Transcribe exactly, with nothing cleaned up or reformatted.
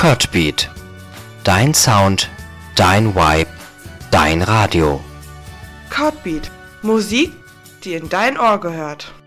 Cutbeat. Dein Sound, dein Vibe, dein Radio. Cutbeat. Musik, die in dein Ohr gehört.